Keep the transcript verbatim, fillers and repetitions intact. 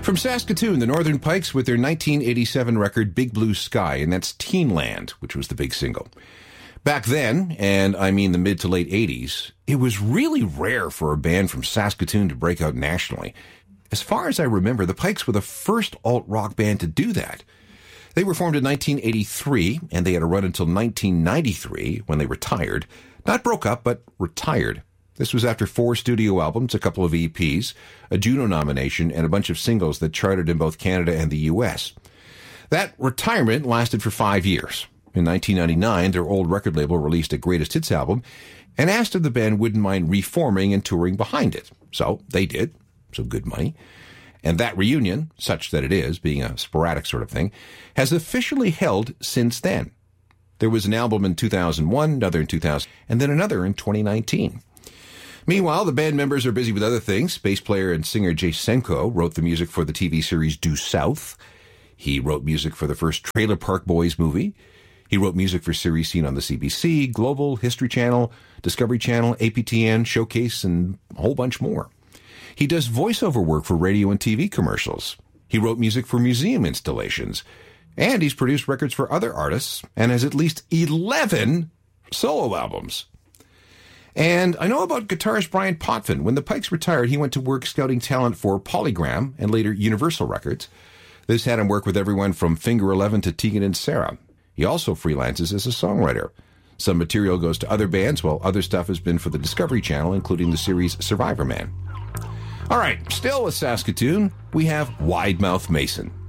From Saskatoon, the Northern Pikes with their nineteen eighty-seven record Big Blue Sky, and that's Teenland, which was the big single. Back then, and I mean the mid to late eighties, it was really rare for a band from Saskatoon to break out nationally. As far as I remember, the Pikes were the first alt-rock band to do that. They were formed in nineteen eighty-three, and they had a run until nineteen ninety-three, when they retired. Not broke up, but retired. This was after four studio albums, a couple of E Ps, a Juno nomination, and a bunch of singles that charted in both Canada and the U S. That retirement lasted for five years. In nineteen ninety-nine, their old record label released a greatest hits album and asked if the band wouldn't mind reforming and touring behind it. So they did. So good money. And that reunion, such that it is, being a sporadic sort of thing, has officially held since then. There was an album in two thousand one, another in two thousand, and then another in twenty nineteen. Meanwhile, the band members are busy with other things. Bass player and singer Jay Senko wrote the music for the T V series Due South. He wrote music for the first Trailer Park Boys movie. He wrote music for series seen on the C B C, Global, History Channel, Discovery Channel, A P T N, Showcase, and a whole bunch more. He does voiceover work for radio and T V commercials. He wrote music for museum installations. And he's produced records for other artists and has at least eleven solo albums. And I know about guitarist Brian Potvin. When the Pikes retired, he went to work scouting talent for Polygram and later Universal Records. This had him work with everyone from Finger Eleven to Tegan and Sarah. He also freelances as a songwriter. Some material goes to other bands, while other stuff has been for the Discovery Channel, including the series Survivor Man. All right, still with Saskatoon, we have Wide Mouth Mason.